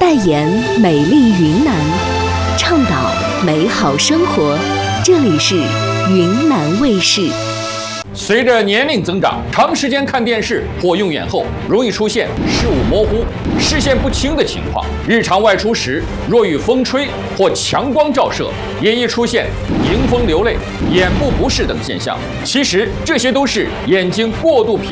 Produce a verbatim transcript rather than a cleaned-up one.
代言美丽云南，倡导美好生活。这里是云南卫视。 随着年龄增长，长时间看电视或用眼后，容易出现视物模糊、视线不清的情况。日常外出时，若遇风吹或强光照射，也易出现迎风流泪、眼部不适等现象。其实这些都是眼睛过度疲